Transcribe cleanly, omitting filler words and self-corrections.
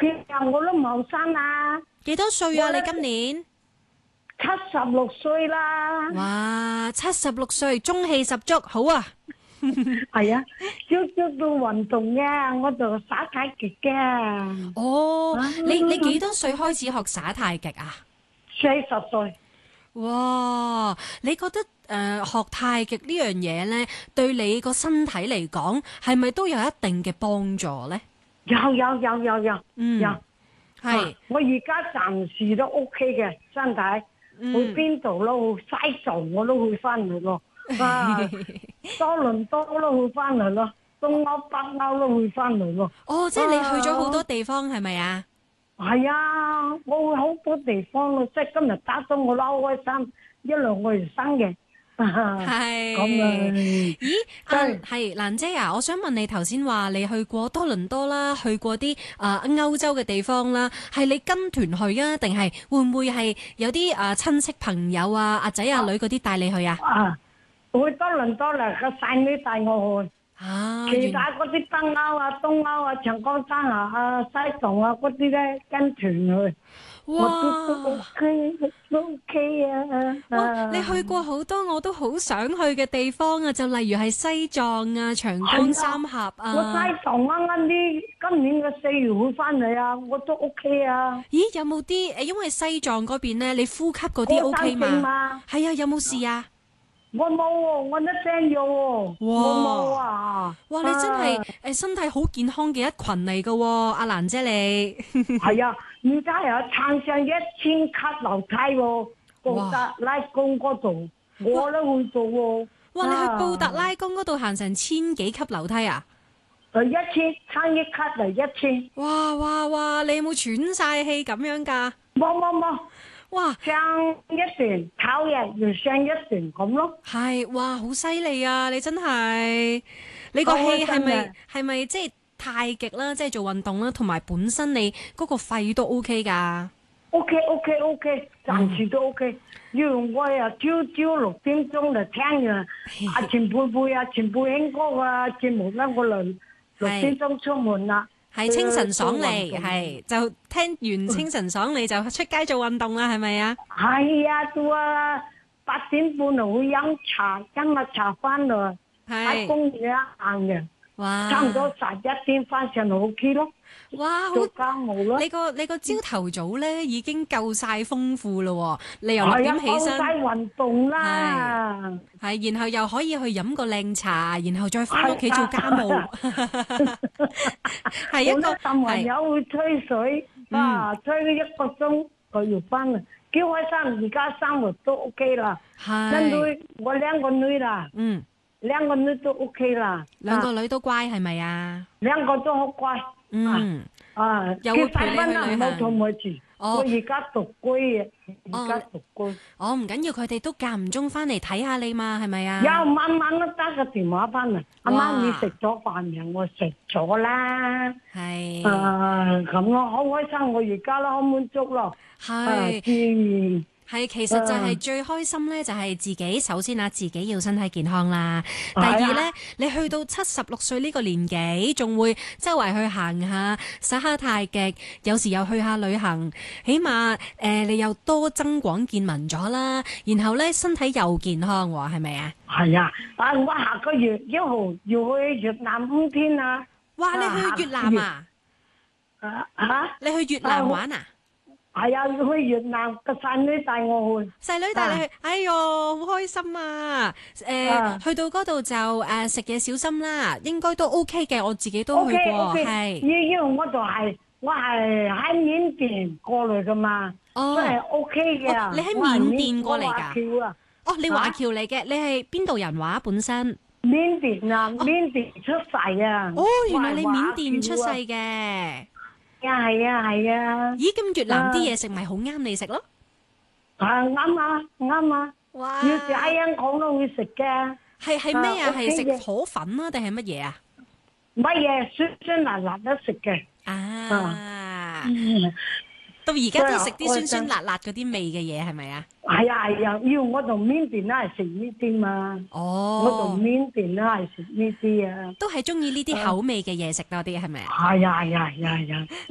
OK 啊，我都後生啊， 幾多歲啊？ 我呢你今年？ 76歲啦。 哇，76歲，中氣十足，好啊！ 係啊，朝朝做運動嘅，我就耍太極嘅。 哦， 啊， 你幾多歲開始學耍太極啊？ 40歲。 哇！你覺得學太極呢樣嘢呢，對你個身體嚟講，係咪都有一定嘅幫助呢？ 有， 嗯，係， 我而家暫時都 OK 嘅身體，去邊度咯，去西藏我都去翻嚟咯，多倫多都去翻嚟咯，東歐北歐都去翻嚟咯。 哦，即係你去咗好多地方係咪啊？ 係啊，我去好多地方咯，即係今日打咗我都好開心，1-2個月生日。 係咁啊， 咦，係蘭姐啊，我想問你頭先話你去過多倫多啦，去過啲歐洲嘅地方啦，係你跟團去啊，定係會唔會係有啲親戚朋友啊、阿仔阿女嗰啲帶你去啊？ 去多倫多啦，個細女帶我去。其他嗰啲北歐啊、東歐啊、長江山下西藏啊嗰啲咧跟團去，我都 OK，都 OK 啊！ 哇！你去過好多我都好想去嘅地方啊，就例如係西藏啊、長江三峽啊。 我西藏啱啱啲今年嘅4月會翻嚟啊，我都 OK 啊。 咦？有冇啲因為西藏嗰邊咧，你呼吸嗰啲 OK 嘛？係啊，有冇事啊？ 我冇喎，我都聲咗喎，我冇啊！ 哇！你真係身體好健康嘅一群嚟㗎喎，阿蘭姐你。 係啊，而家又撐上1000級樓梯喎，布達拉宮嗰度，我都去做喎。 哇！你去布達拉宮嗰度行成1000幾級樓梯啊 ？1000，撐1級就1000。 哇！你有冇喘晒氣咁樣㗎？ 冇。 哇！ 上一段跑日要上一段咁咯。 係，哇，好犀利啊！你真係，你個氣係咪即係太極啦，即係做運動啦，同埋本身你嗰個肺都 OK 㗎。 OK，暫時都 OK。因為我又朝6點鐘就聽完前輩前輩興哥嘅節目啦，我6點鐘出門啦。 係清晨爽利，係就聽完清晨爽利就出街做運動啦，係咪啊？ 係啊，到8點半就會飲茶，飲下茶翻嚟喺公園行嘅。 哇！ 差唔多11點翻上嚟 OK 咯。 哇！ 做家務咯。 你個朝頭早咧已經夠晒豐富咯，你由6點起身， 夠晒運動啦。 係，然後又可以去飲個靚茶，然後再翻屋企做家務。係一個好多朋友會吹水，吹1個鐘佢要翻嚟，幾開心。而家生活都 OK 啦。我2個女啦。2個女都 OK 啦。 2個女都乖係咪啊 ？2個都好乖。 又會陪你去旅行。 冇同佢住。我而家獨居嘅， 唔緊要，佢哋都間唔中翻嚟睇下你嘛，係咪啊？ 有晚晚都打個電話翻嚟，阿媽你食咗飯未？我食咗啦。 係。 咁咯，好開心，我而家都好滿足咯。 係。係，其實就係最開心咧，就係自己首先自己要身體健康啦。第二咧，你去到76歲呢個年紀，仲會周圍去行下、耍下太極，有時又去下旅行，起碼你又多增廣見聞咗啦。然後咧，身體又健康喎，係咪啊？ 係啊！我下個月1號要去越南5天啊！ 哇！你去越南啊？你去越南玩啊？ 係啊，要去越南，個細女帶我去。 細女帶你去，哎喲，好開心啊！去到嗰度就食嘢小心啦，應該都 OK 嘅，我自己都去過，係。 因為我係喺緬甸過嚟噶嘛，真係 OK 嘅。 你喺緬甸過嚟㗎？你華僑嚟嘅，你係邊度人話本身？ 緬甸啊，緬甸出世啊。 原來你緬甸出世嘅。 係啊！ 咦，咁越南啲嘢食咪好啱你食咯？ 啱啊！ 哇！ 要食香港都會食嘅。 係咩啊？係食河粉啊，定係乜嘢啊？ 乜嘢酸辣辣都食嘅。 到而家都食啲酸辣辣嗰啲味嘅嘢係咪啊？ 係啊！因為我同緬甸都係食呢啲嘛。我同緬甸都係食呢啲啊。 都係中意呢啲口味嘅嘢食多啲係咪啊？ 係啊！